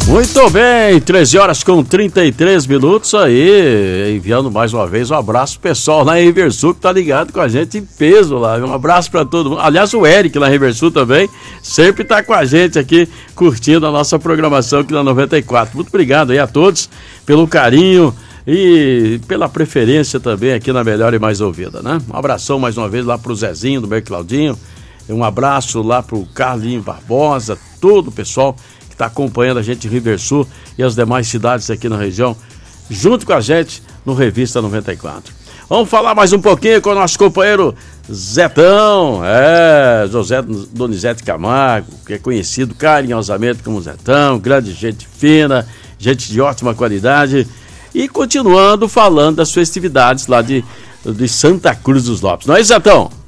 Muito bem, 13 horas com 33 minutos aí, enviando mais uma vez um abraço pro pessoal lá em Riversul que tá ligado com a gente em peso lá, um abraço para todo mundo, aliás o Eric lá em Riversul também, sempre tá com a gente aqui, curtindo a nossa programação aqui na 94, muito obrigado aí a todos pelo carinho e pela preferência também aqui na Melhor e Mais Ouvida, né? Um abração mais uma vez lá pro Zezinho do meu Claudinho, um abraço lá pro Carlinho Barbosa, todo o pessoal que está acompanhando a gente em Riversul e as demais cidades aqui na região, junto com a gente no Revista 94. Vamos falar mais um pouquinho com o nosso companheiro Zetão, José Donizete Camargo, que é conhecido carinhosamente como Zetão, grande gente fina, gente de ótima qualidade, e continuando falando das festividades lá de Santa Cruz dos Lopes. Não é isso, Zetão?